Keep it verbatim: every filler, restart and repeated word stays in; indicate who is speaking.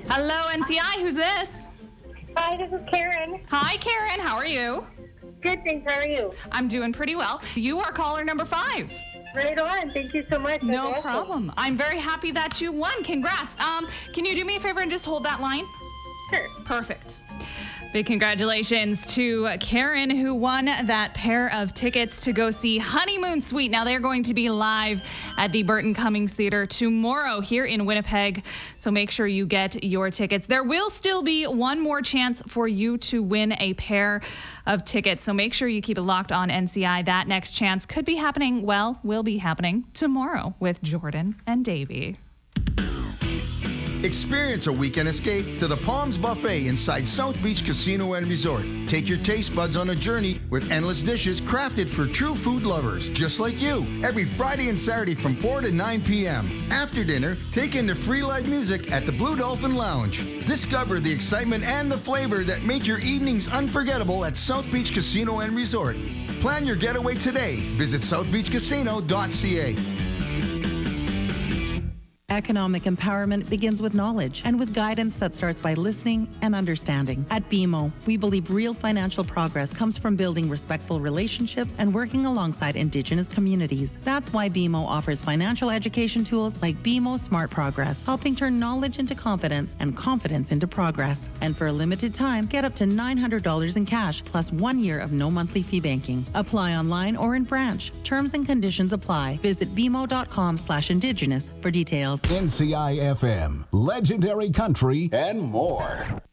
Speaker 1: Hello, N C I. Who's this?
Speaker 2: Hi, this is Karen.
Speaker 1: Hi, Karen. How are you?
Speaker 2: Good, thanks. How are you?
Speaker 1: I'm doing pretty well. You are caller number five.
Speaker 2: Right on. Thank you so much.
Speaker 1: No
Speaker 2: That's awesome.
Speaker 1: problem. I'm very happy that you won. Congrats. Um, can you do me a favor and just hold that line?
Speaker 2: Sure.
Speaker 1: Perfect. Big congratulations to Karen, who won that pair of tickets to go see Honeymoon Suite. Now, they're going to be live at the Burton Cummings Theatre tomorrow here in Winnipeg, so make sure you get your tickets. There will still be one more chance for you to win a pair of tickets, so make sure you keep it locked on N C I. That next chance could be happening, well, will be happening tomorrow with Jordan and Davey.
Speaker 3: Experience a weekend escape to the Palms Buffet inside South Beach Casino and Resort. Take your taste buds on a journey with endless dishes crafted for true food lovers, just like you, every Friday and Saturday from four to nine p.m. After dinner, take in the free live music at the Blue Dolphin Lounge. Discover the excitement and the flavor that make your evenings unforgettable at South Beach Casino and Resort. Plan your getaway today. Visit south beach casino dot c a.
Speaker 4: Economic empowerment begins with knowledge and with guidance that starts by listening and understanding. At B M O, we believe real financial progress comes from building respectful relationships and working alongside Indigenous communities. That's why B M O offers financial education tools like B M O Smart Progress, helping turn knowledge into confidence and confidence into progress. And for a limited time, get up to nine hundred dollars in cash plus one year of no monthly fee banking. Apply online or in branch. Terms and conditions apply. Visit b m o dot com slash indigenous for details.
Speaker 5: N C I F M, legendary country, and more.